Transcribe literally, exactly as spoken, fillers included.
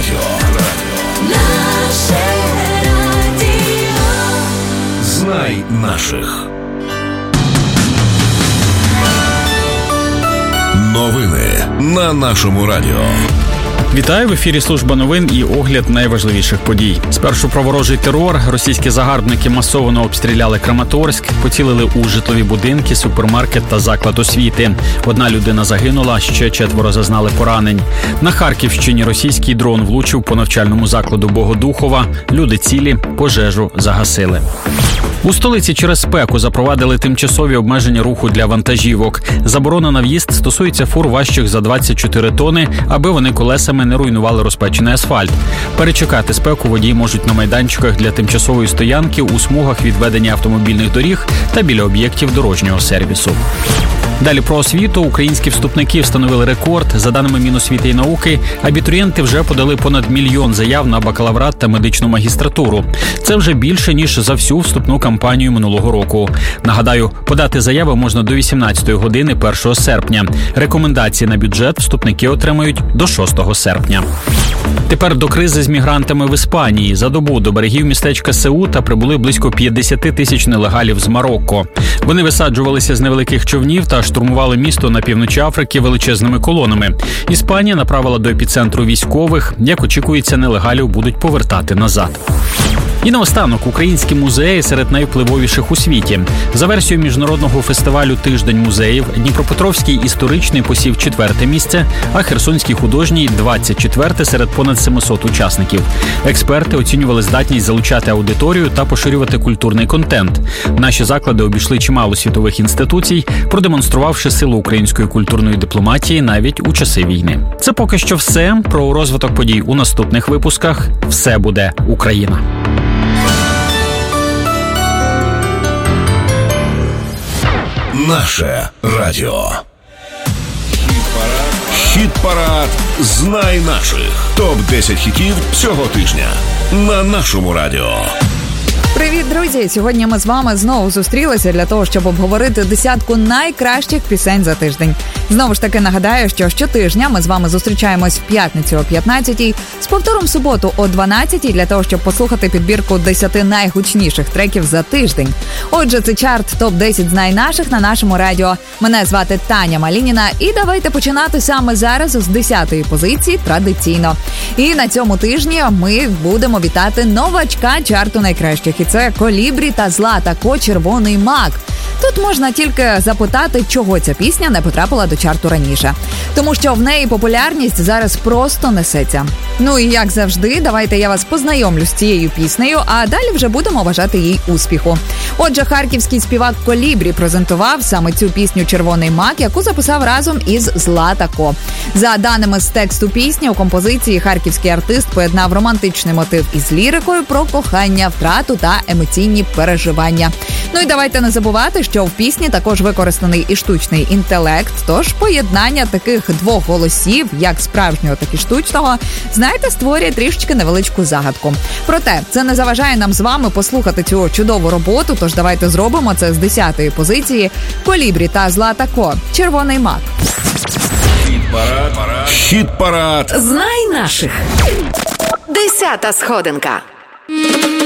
радіо. Наше радіо. Знай наших. Новини на нашому радіо. Вітаю, в ефірі служба новин і огляд найважливіших подій. Спершу про ворожий терор. Російські загарбники масово обстріляли Краматорськ, поцілили у житлові будинки, супермаркет та заклад освіти. Одна людина загинула, ще четверо зазнали поранень. На Харківщині російський дрон влучив по навчальному закладу Богодухова. Люди цілі, пожежу загасили. У столиці через спеку запровадили тимчасові обмеження руху для вантажівок. Заборона на в'їзд стосується фур важчих за двадцять чотири тони, аби вони колесами не руйнували розпечений асфальт. Перечекати спеку водії можуть на майданчиках для тимчасової стоянки, у смугах відведення автомобільних доріг та біля об'єктів дорожнього сервісу. Далі про освіту. Українські вступники встановили рекорд. За даними Міносвіти і науки, абітурієнти вже подали понад мільйон заяв на бакалаврат та медичну магістратуру. Це вже більше, ніж за всю вступну кампанію минулого року. Нагадаю, подати заяви можна до вісімнадцятої години першого серпня. Рекомендації на бюджет вступники отримають до шостого серпня. Тепер до кризи з мігрантами в Іспанії. За добу до берегів містечка Сеута прибули близько п'ятдесят тисяч нелегалів з Марокко. Вони висаджувалися з невеликих човнів та штурмували місто на півночі Африки величезними колонами. Іспанія направила до епіцентру військових. Як очікується, нелегалів будуть повертати назад. І наостанок, українські музеї серед найвпливовіших у світі. За версією міжнародного фестивалю «Тиждень музеїв», Дніпропетровський історичний посів четверте місце, а Херсонський художній – двадцять четверте серед понад семисот учасників. Експерти оцінювали здатність залучати аудиторію та поширювати культурний контент. Наші заклади обійшли чимало світових інституцій, продемонструвавши силу української культурної дипломатії навіть у часи війни. Це поки що все. Про розвиток подій у наступних випусках. Все буде Україна. Наше радіо. Хіт-парад «Знай наших». топ десять хітів цього тижня на нашому радіо. Привіт, друзі! Сьогодні ми з вами знову зустрілися для того, щоб обговорити десятку найкращих пісень за тиждень. Знову ж таки нагадаю, що щотижня ми з вами зустрічаємось в п'ятницю о п'ятнадцятій, з повтором в суботу о дванадцятій для того, щоб послухати підбірку десяти найгучніших треків за тиждень. Отже, це чарт топ десять «Знай наших» на нашому радіо. Мене звати Таня Малініна і давайте починати саме зараз з десятої позиції традиційно. І на цьому тижні ми будемо вітати новачка чарту найкращих. І це «Колібрі» та «Злата Ко. Червоний мак». Тут можна тільки запитати, чого ця пісня не потрапила до чарту раніше. Тому що в неї популярність зараз просто несеться. Ну і як завжди, давайте я вас познайомлю з цією піснею, а далі вже будемо вважати їй успіху. Отже, харківський співак «Колібрі» презентував саме цю пісню «Червоний мак», яку записав разом із «Злата Ко». За даними з тексту пісні, у композиції харківський артист поєднав романтичний мотив із лірикою про кохання, втрату та емоційні переживання. Ну і давайте не забувати, що в пісні також використаний і штучний інтелект, тож поєднання таких двох голосів, як справжнього, так і штучного, знаєте, створює трішечки невеличку загадку. Проте, це не заважає нам з вами послухати цю чудову роботу, тож давайте зробимо це з десятої позиції. «Колібрі» та «Злата Ко. Червоний мак». Хіт-парад. Хіт-парад. «Знай наших». Десята сходинка.